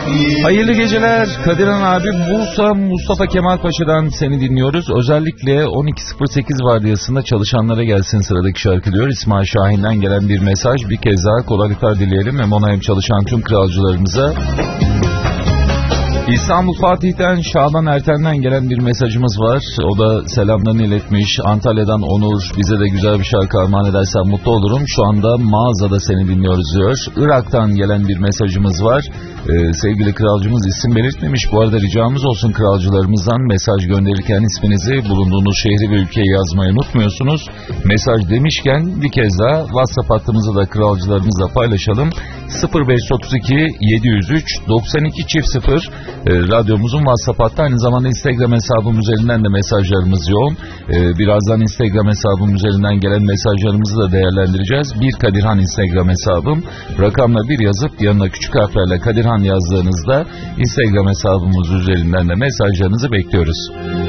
Hayırlı geceler Kadirhan abi. Bursa Mustafa Kemal Paşa'dan seni dinliyoruz. Özellikle 12.08 vardiyasında çalışanlara gelsin sıradaki şarkı diyor. İsmail Şahin'den gelen bir mesaj. Bir kez daha kolaylıklar dileyelim ve Monayım çalışan tüm kralcılarımıza. İstanbul Fatih'ten Şaban Erten'den gelen bir mesajımız var. O da selamlarını iletmiş. Antalya'dan Onur, bize de güzel bir şarkı armağan edersen mutlu olurum. Şu anda mağazada seni dinliyoruz diyor. Irak'tan gelen bir mesajımız var. Sevgili kralcımız isim belirtmemiş. Bu arada ricamız olsun kralcılarımızdan mesaj gönderirken isminizi, bulunduğunuz şehri ve ülkeyi yazmayı unutmuyorsunuz. Mesaj demişken bir kez daha WhatsApp hattımızı da kralcılarımızla paylaşalım. 0532 703 92 0 radyomuzun WhatsApp hattı, aynı zamanda Instagram hesabım üzerinden de mesajlarımız yoğun. Birazdan Instagram hesabım üzerinden gelen mesajlarımızı da değerlendireceğiz. Bir Kadirhan Instagram hesabım, rakamla bir yazıp yanına küçük harflerle Kadirhan yazdığınızda Instagram hesabımız üzerinden de mesajlarınızı bekliyoruz.